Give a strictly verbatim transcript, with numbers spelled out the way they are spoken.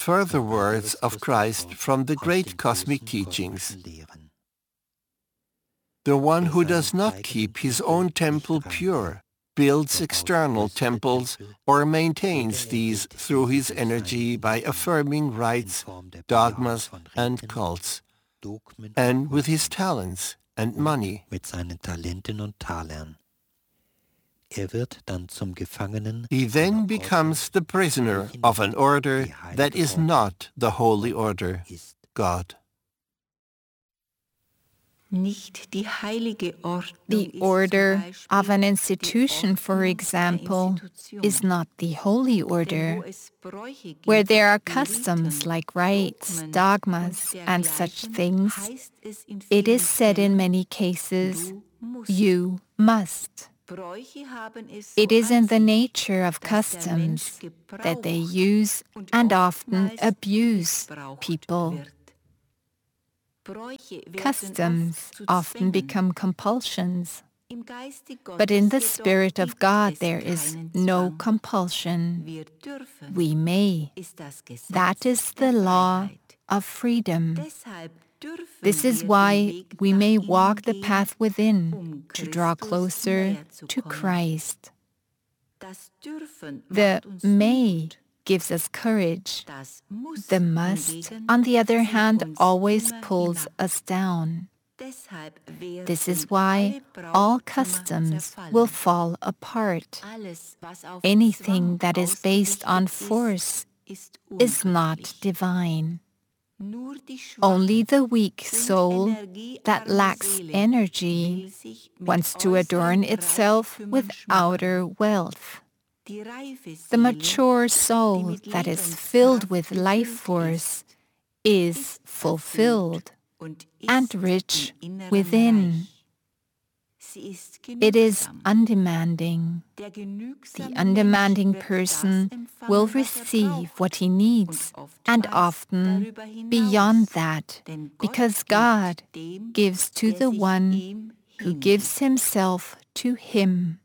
Further words of Christ from the great cosmic teachings. The one who does not keep his own temple pure builds external temples or maintains these through his energy by affirming rites, dogmas, and cults, and with his talents and money. He then becomes the prisoner of an order that is not the holy order, God. The order of an institution, for example, is not the holy order, where there are customs like rites, dogmas, and such things. It is said in many cases, you must. It is in the nature of customs that they use and often abuse people. Customs often become compulsions, but in the Spirit of God there is no compulsion. We may. That is the law of freedom. This is why we may walk the path within to draw closer to Christ. The may gives us courage. The must, on the other hand, always pulls us down. This is why all customs will fall apart. Anything that is based on force is not divine. Only the weak soul that lacks energy wants to adorn itself with outer wealth. The mature soul that is filled with life force is fulfilled and rich within. It is undemanding. The undemanding person will receive what he needs, and often beyond that, because God gives to the one who gives himself to him.